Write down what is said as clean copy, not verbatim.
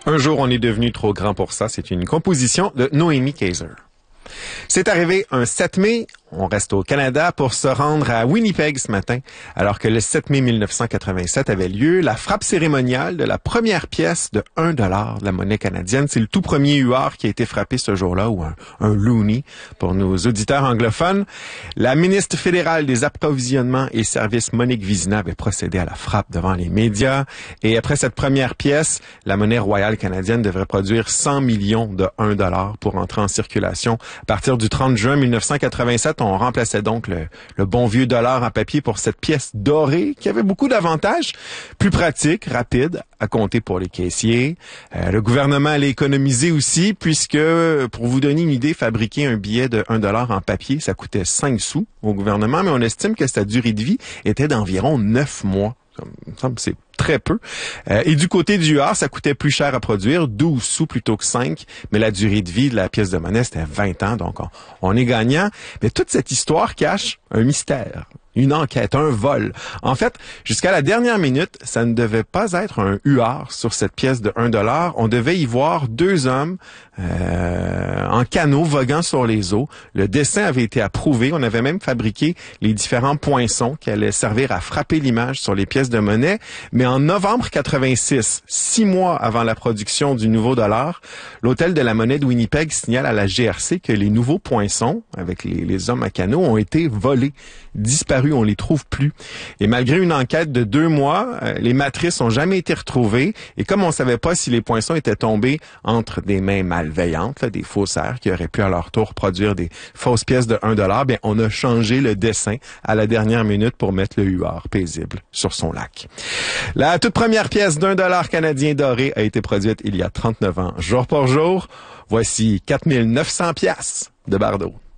Un jour, on est devenu trop grand pour ça. C'est une composition de Noémie Kaiser. C'est arrivé un 7 mai, on reste au Canada pour se rendre à Winnipeg ce matin, alors que le 7 mai 1987 avait lieu la frappe cérémoniale de la première pièce de 1 dollar de la monnaie canadienne. C'est le tout premier huard qui a été frappé ce jour-là, ou un loonie pour nos auditeurs anglophones. La ministre fédérale des approvisionnements et services, Monique Vizina, avait procédé à la frappe devant les médias. Et après cette première pièce, la monnaie royale canadienne devrait produire 100 millions de 1 dollar pour entrer en circulation. À partir du 30 juin 1987, on remplaçait donc le bon vieux dollar en papier pour cette pièce dorée qui avait beaucoup d'avantages, plus pratique, rapide à compter pour les caissiers. Le gouvernement allait économiser aussi puisque, pour vous donner une idée, fabriquer un billet de 1 dollar en papier, ça coûtait 5 sous au gouvernement, mais on estime que sa durée de vie était d'environ 9 mois. Ça me semble que c'est très peu. Et du côté du huard, ça coûtait plus cher à produire, 12 sous plutôt que 5, mais la durée de vie de la pièce de monnaie, c'était 20 ans, donc on est gagnant. Mais toute cette histoire cache un mystère, une enquête, un vol. En fait, jusqu'à la dernière minute, ça ne devait pas être un huard sur cette pièce de 1 dollar. On devait y voir deux hommes en canot voguant sur les eaux. Le dessin avait été approuvé. On avait même fabriqué les différents poinçons qui allaient servir à frapper l'image sur les pièces de monnaie. Mais en novembre 86, 6 mois avant la production du nouveau dollar, l'hôtel de la monnaie de Winnipeg signale à la GRC que les nouveaux poinçons, avec les hommes à canot, ont été volés, disparus, on les trouve plus. Et malgré une enquête de 2 mois, les matrices ont jamais été retrouvées. Et comme on savait pas si les poinçons étaient tombés entre des mains malveillantes, des faussaires qui auraient pu à leur tour produire des fausses pièces de 1 dollar, bien, on a changé le dessin à la dernière minute pour mettre le huard paisible sur son lac. La toute première pièce d'1 dollar canadien doré a été produite il y a 39 ans, jour pour jour. Voici 4900 pièces de Bardot.